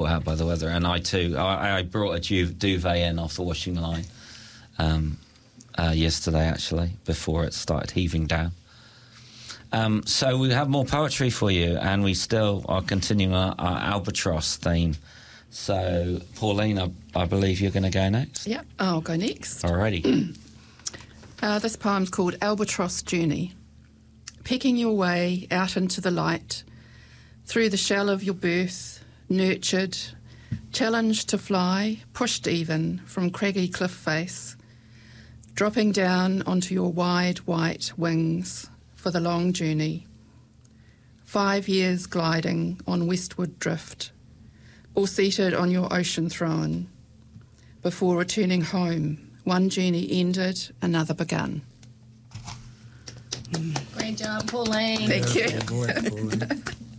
out by the weather, and I too. I brought a duvet in off the washing line yesterday, actually, before it started heaving down. So we have more poetry for you, and we still are continuing our albatross theme. So, Pauline, I believe you're going to go next? Yep, I'll go next. Alrighty. This poem's called Albatross Journey. Picking your way out into the light, through the shell of your birth, nurtured, challenged to fly, pushed even from craggy cliff face, dropping down onto your wide white wings for the long journey. 5 years gliding on westward drift, or seated on your ocean throne. Before returning home, one journey ended, another begun. Great job, Pauline. Thank you. Good work, Pauline.